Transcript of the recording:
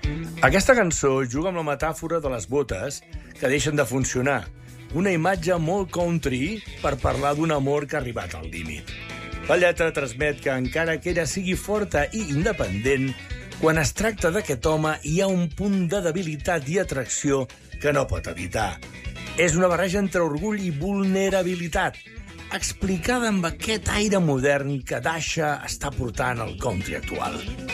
Aquesta cançó juga amb la metàfora de les botes que deixen de funcionar, una imatge molt country per parlar d'un amor que ha arribat al límit. La lletra transmet que encara que ella sigui forta i independent, quan es tracta d'aquest home hi ha un punt de debilitat i atracció que no pot evitar. És una barreja entre orgull i vulnerabilitat, explicada amb aquest aire modern que Dasha està portant al country actual.